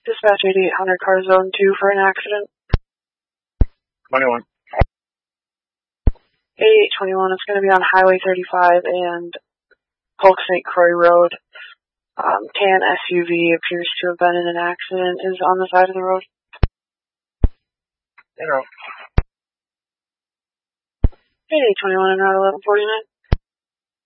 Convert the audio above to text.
Dispatch 8800 car zone 2 for an accident. 21. 8821, it's going to be on Highway 35 and Polk St. Croix Road. Tan SUV appears to have been in an accident, is on the side of the road. 0. 8821 and Route 1149.